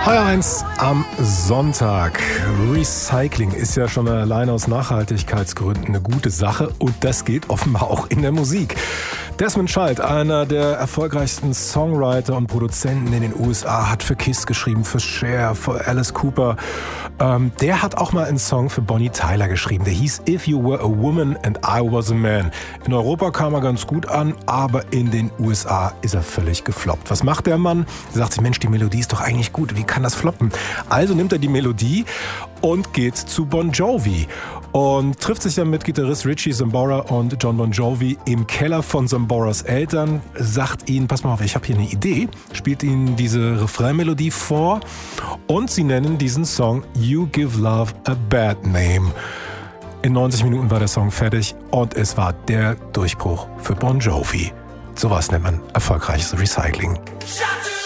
HR1 am Sonntag. Recycling ist ja schon allein aus Nachhaltigkeitsgründen eine gute Sache und das geht offenbar auch in der Musik. Desmond Child, einer der erfolgreichsten Songwriter und Produzenten in den USA, hat für Kiss geschrieben, für Cher, für Alice Cooper. Der hat auch mal einen Song für Bonnie Tyler geschrieben. Der hieß If You Were a Woman and I Was a Man. In Europa kam er ganz gut an, aber in den USA ist er völlig gefloppt. Was macht der Mann? Er sagt sich, Mensch, die Melodie ist doch eigentlich gut. Wie kann das floppen? Also nimmt er die Melodie und geht zu Bon Jovi und trifft sich dann mit Gitarrist Richie Sambora und John Bon Jovi im Keller von Samboras Eltern, sagt ihnen, pass mal auf, ich habe hier eine Idee, spielt ihnen diese Refrainmelodie vor und sie nennen diesen Song You Give Love a Bad Name. In 90 Minuten war der Song fertig und es war der Durchbruch für Bon Jovi. Sowas nennt man erfolgreiches Recycling.